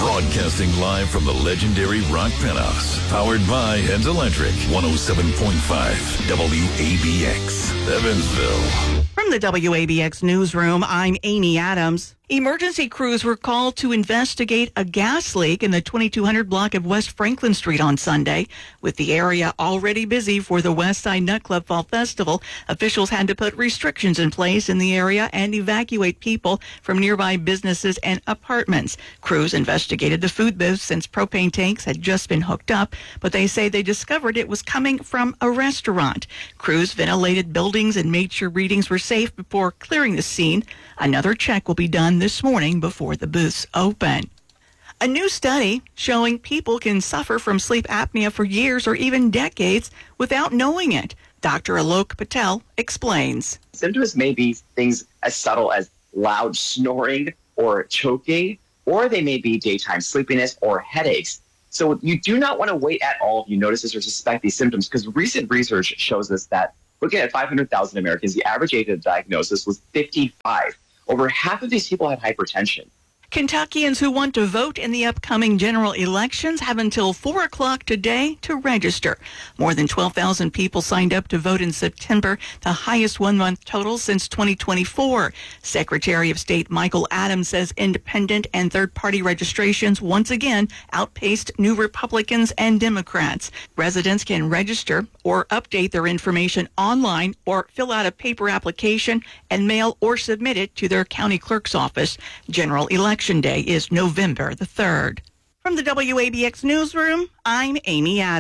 Broadcasting live from the legendary Rock Penthouse. Powered by Heads Electric. 107.5 WABX, Evansville. From the WABX newsroom, I'm Amy Adams. Emergency crews were called to investigate a gas leak in the 2200 block of West Franklin Street on Sunday. With the area already busy for the West Side Nightclub Fall Festival, officials had to put restrictions in place in the area and evacuate people from nearby businesses and apartments. Crews investigated the food booth since propane tanks had just been hooked up, but they say they discovered it was coming from a restaurant. Crews ventilated buildings and made sure readings were safe before clearing the scene. Another check will be done this morning before the booths open. A new study showing people can suffer from sleep apnea for years or even decades without knowing it. Dr. Alok Patel explains. Symptoms may be things as subtle as loud snoring or choking, or they may be daytime sleepiness or headaches. So you do not want to wait at all if you notice this or suspect these symptoms, because recent research shows us that looking at 500,000 Americans, the average age of diagnosis was 55. Over half of these people had hypertension. Kentuckians who want to vote in the upcoming general elections have until 4 o'clock today to register. More than 12,000 people signed up to vote in September, the highest one-month total since 2024. Secretary of State Michael Adams says independent and third-party registrations once again outpaced new Republicans and Democrats. Residents can register or update their information online or fill out a paper application and mail or submit it to their county clerk's office. General Election Day is November the 3rd. From the WABX newsroom, I'm Amy Adams.